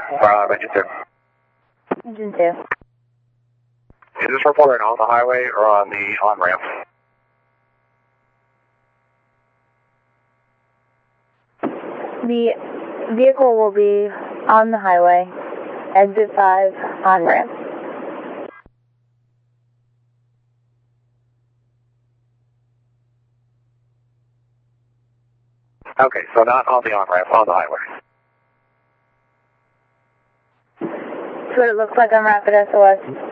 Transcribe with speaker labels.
Speaker 1: Engine 2.
Speaker 2: Engine 2.
Speaker 1: Is this reporting on the highway or on the on-ramp?
Speaker 2: The vehicle will be on the highway, exit 5, on-ramp.
Speaker 1: Okay, so not on the on-ramp, on the highway.
Speaker 2: That's what it looks like on Rapid SOS.